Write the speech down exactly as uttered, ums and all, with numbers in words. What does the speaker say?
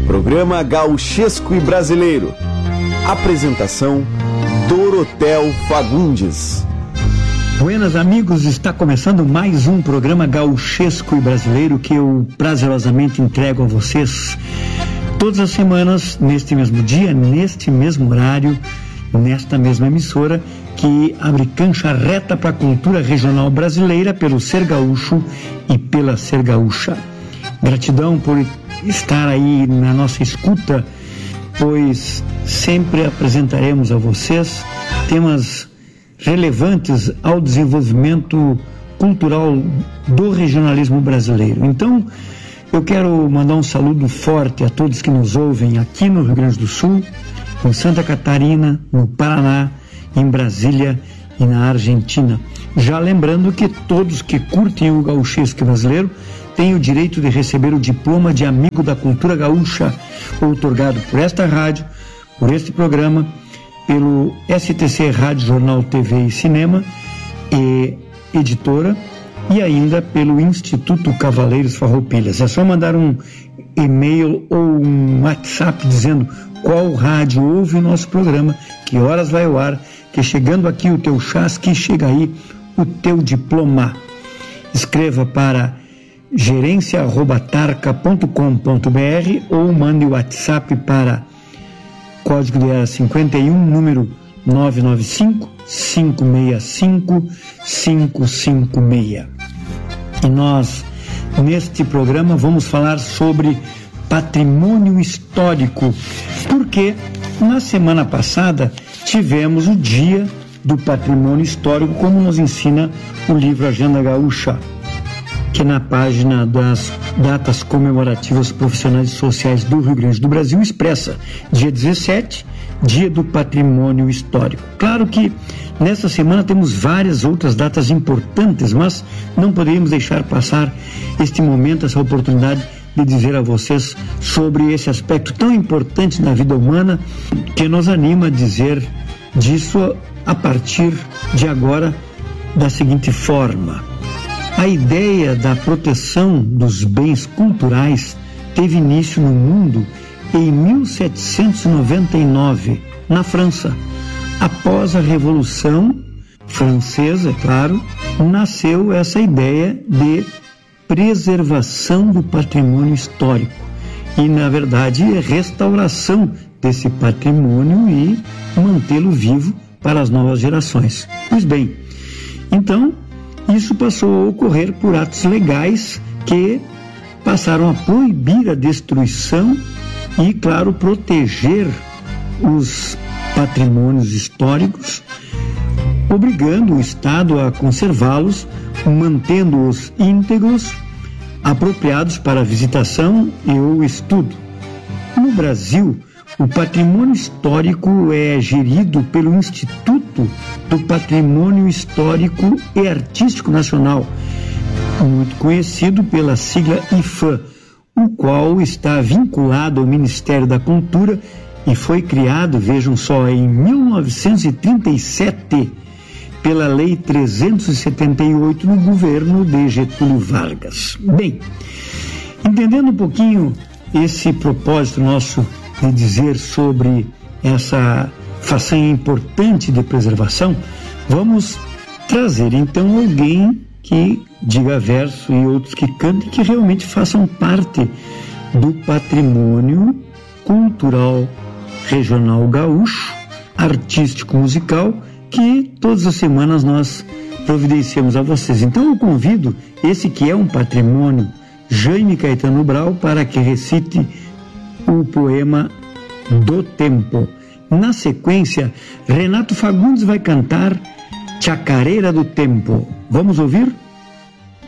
Programa Gauchesco e Brasileiro. Apresentação Dorotel Fagundes. Buenas amigos, está começando mais um programa Gauchesco e Brasileiro que eu prazerosamente entrego a vocês todas as semanas, neste mesmo dia, neste mesmo horário, nesta mesma emissora que abre cancha reta para a cultura regional brasileira pelo Ser Gaúcho e pela Ser Gaúcha. Gratidão por estar aí na nossa escuta, pois sempre apresentaremos a vocês temas relevantes ao desenvolvimento cultural do regionalismo brasileiro. Então, eu quero mandar um saludo forte a todos que nos ouvem aqui no Rio Grande do Sul, em Santa Catarina, no Paraná, em Brasília e na Argentina. Já lembrando que todos que curtem o gauchesco brasileiro têm o direito de receber o diploma de amigo da cultura gaúcha, outorgado por esta rádio, por este programa, pelo S T C Rádio, Jornal, T V e Cinema e Editora, e ainda pelo Instituto Cavaleiros Farroupilhas. É só mandar um e-mail ou um WhatsApp dizendo qual rádio ouve o nosso programa, que horas vai ao ar, que chegando aqui o teu chasque, chega aí o teu diploma. Escreva para gerência arroba tarca ponto com ponto br ou mande o WhatsApp para código de área cinquenta e um, número nove nove cinco, cinco seis cinco, cinco cinco seis. E nós, neste programa, vamos falar sobre patrimônio histórico, porque na semana passada tivemos o Dia do Patrimônio Histórico, como nos ensina o livro Agenda Gaúcha, que na página das datas comemorativas profissionais e sociais do Rio Grande do Brasil expressa dia dezessete, Dia do Patrimônio Histórico. Claro que nessa semana temos várias outras datas importantes, mas não poderíamos deixar passar este momento, essa oportunidade de dizer a vocês sobre esse aspecto tão importante na vida humana, que nos anima a dizer disso a partir de agora da seguinte forma: a ideia da proteção dos bens culturais teve início no mundo em mil setecentos e noventa e nove, na França. Após a Revolução Francesa, é claro, nasceu essa ideia de preservação do patrimônio histórico e, na verdade, restauração desse patrimônio e mantê-lo vivo para as novas gerações. Pois bem, então, isso passou a ocorrer por atos legais que passaram a proibir a destruição e, claro, proteger os patrimônios históricos, obrigando o Estado a conservá-los, mantendo-os íntegros, apropriados para visitação e ou estudo. No Brasil, o patrimônio histórico é gerido pelo Instituto do Patrimônio Histórico e Artístico Nacional, muito conhecido pela sigla I F A, o qual está vinculado ao Ministério da Cultura e foi criado, vejam só, em mil novecentos e trinta e sete, pela Lei trezentos e setenta e oito, no governo de Getúlio Vargas. Bem, entendendo um pouquinho esse propósito nosso de dizer sobre essa façanha importante de preservação, vamos trazer então alguém que diga verso e outros que cantem, que realmente façam parte do patrimônio cultural regional gaúcho, artístico, musical, que todas as semanas nós providenciamos a vocês. Então eu convido esse que é um patrimônio, Jaime Caetano Brau, para que recite o poema Do Tempo. Na sequência, Renato Fagundes vai cantar Chacareira do Tempo. Vamos ouvir?